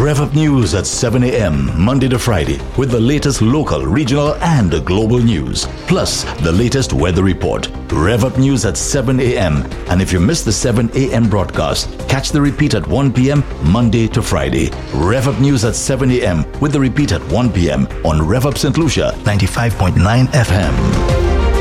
Rev Up News at 7 a.m. Monday to Friday with the latest local, regional and global news. Plus the latest weather report. Rev Up News at 7 a.m. And if you miss the 7 a.m. broadcast, catch the repeat at 1 p.m. Monday to Friday. Rev Up News at 7 a.m. with the repeat at 1 p.m. on Rev Up St. Lucia 95.9 FM.